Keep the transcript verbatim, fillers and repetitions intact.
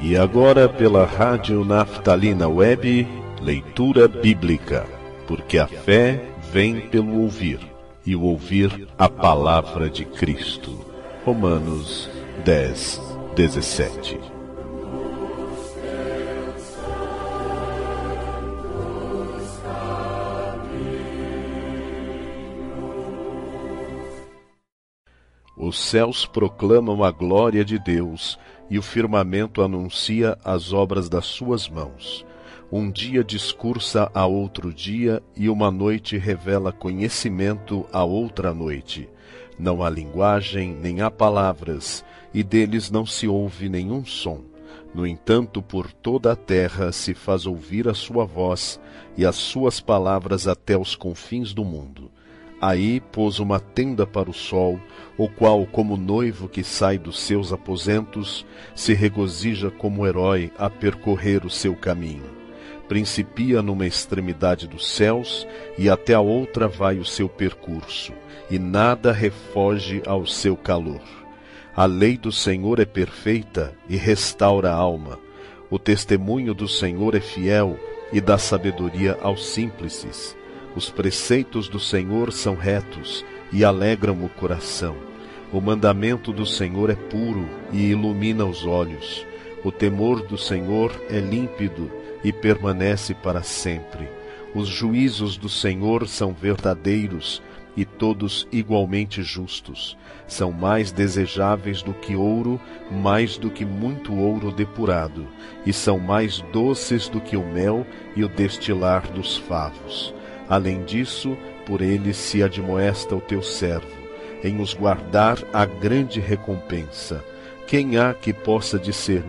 E agora pela Rádio Naftalina Web, leitura bíblica, porque a fé vem pelo ouvir, e o ouvir a palavra de Cristo. Romanos dez, dezessete. Os céus proclamam a glória de Deus, e o firmamento anuncia as obras das suas mãos. Um dia discursa a outro dia, e uma noite revela conhecimento a outra noite. Não há linguagem, nem há palavras, e deles não se ouve nenhum som. No entanto, por toda a terra se faz ouvir a sua voz, e as suas palavras até os confins do mundo. Aí pôs uma tenda para o sol, o qual, como noivo que sai dos seus aposentos, se regozija como herói a percorrer o seu caminho. Principia numa extremidade dos céus, e até a outra vai o seu percurso, e nada refoge ao seu calor. A lei do Senhor é perfeita e restaura a alma. O testemunho do Senhor é fiel e dá sabedoria aos simples. Os preceitos do Senhor são retos e alegram o coração. O mandamento do Senhor é puro e ilumina os olhos. O temor do Senhor é límpido e permanece para sempre. Os juízos do Senhor são verdadeiros e todos igualmente justos. São mais desejáveis do que ouro, mais do que muito ouro depurado, e são mais doces do que o mel e o destilar dos favos. Além disso, por eles se admoesta o teu servo, em os guardar a grande recompensa. Quem há que possa discernir